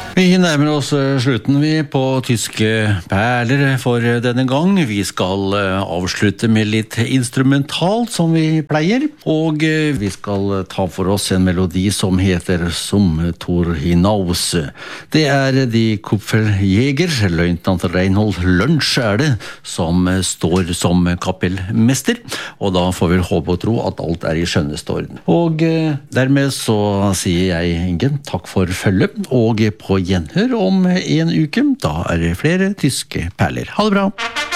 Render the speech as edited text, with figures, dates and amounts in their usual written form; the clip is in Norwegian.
Vi nærmer oss slutten vi på tyske perler for denne gang. Vi skal avslutte med litt instrumentalt som vi pleier, og vi skal ta for oss en melodi som heter Som Tor hinaus. Det de Kupferjäger, løytnant Reinhold Lunsj det, som står som kapellmester, og da får vi håpe og tro at alt i skjønneste orden. Og dermed så sier jeg Ingen takk for følget, og på gjenhør om en uke, da det flere tyske perler. Ha det bra!